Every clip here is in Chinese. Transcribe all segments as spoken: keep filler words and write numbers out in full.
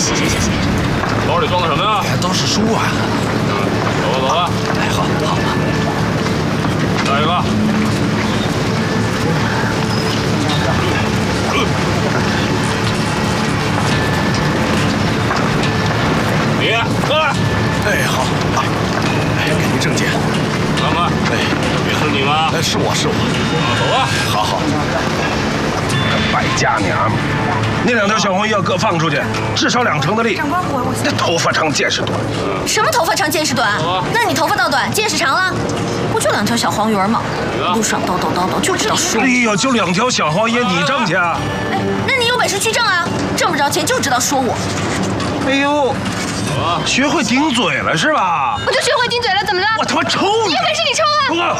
谢谢谢谢。 包里装的什么呀？ 都是书啊。 走吧走吧。 哎，好，好。 下一个。你过来。 哎，好。哎，给您证件。 看看。 哎， 是你吗？ 哎，是我是我。 啊，走吧。 好好。 败家娘们，那两条小黄鱼要各放出去，至少两成的力。 长官，我我那头发长见识短。 什么头发长见识短？那你头发倒短，见识长了？不就两条小黄鱼吗？路上叨叨叨叨，就知道说。 哎呦，就两条小黄鱼，你挣去啊？ 哎，那你有本事去挣啊！挣不着钱就知道说我。 哎呦，学会顶嘴了是吧？ 我就学会顶嘴了，怎么了？ 我他妈抽你！ 有本事你抽啊！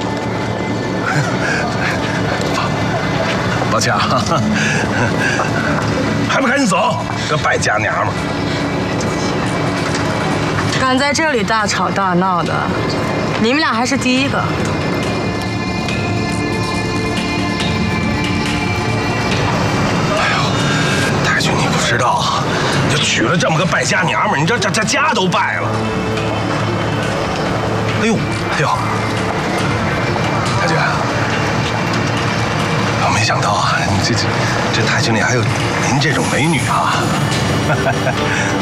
老贾，还不赶紧走，个败家娘们儿！ 敢在这里大吵大闹的，你们俩还是第一个。 哎呦，太君，你不知道，就娶了这么个败家娘们儿，你这这这家都败了。哎呦，哎呦，太君。 没想到啊，这这这太君里还有您这种美女啊！